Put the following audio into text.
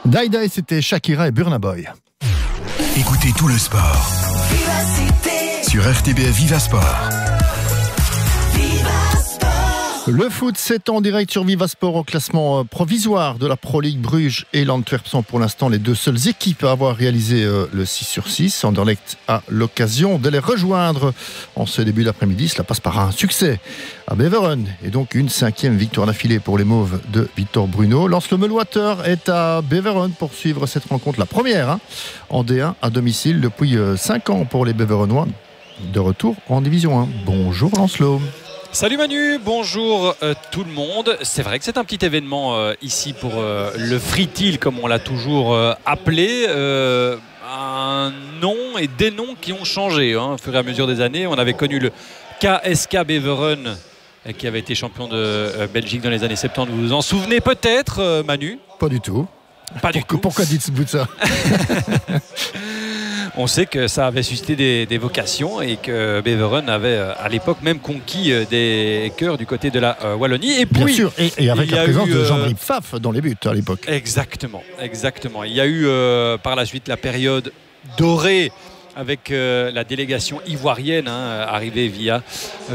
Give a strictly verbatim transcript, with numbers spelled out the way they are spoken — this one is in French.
Die Die, c'était Shakira et Burna Boy. Écoutez tout le sport sur R T B F Viva Sport. Le foot, c'est en direct sur Viva Sport au classement provisoire de la Pro League. Bruges et l'Antwerp sont pour l'instant les deux seules équipes à avoir réalisé le six sur six. Anderlecht a l'occasion de les rejoindre en ce début d'après-midi. Cela passe par un succès à Beveren et donc une cinquième victoire d'affilée pour les Mauves de Victor Bruno. Lens-le-Melwater est à Beveren pour suivre cette rencontre, la première hein, en D un à domicile depuis cinq ans pour les Beverenois. De retour en Division un. Bonjour Lancelot. Salut Manu, bonjour euh, tout le monde. C'est vrai que c'est un petit événement euh, ici pour euh, le Free-Til, comme on l'a toujours euh, appelé. Euh, un nom et des noms qui ont changé hein, au fur et à mesure des années. On avait connu le K S K Beveren euh, qui avait été champion de euh, Belgique dans les années soixante-dix. Vous vous en souvenez peut-être, euh, Manu? Pas du tout. Pas du pourquoi, tout. Pourquoi dites-vous ça? On sait que ça avait suscité des, des vocations et que Beveren avait à l'époque même conquis des cœurs du côté de la euh, Wallonie. Et puis, bien sûr, et, et avec la présence eu, de Jean-Brice Pfaff dans les buts à l'époque. Exactement, exactement. Il y a eu euh, par la suite la période dorée avec euh, la délégation ivoirienne hein, arrivée via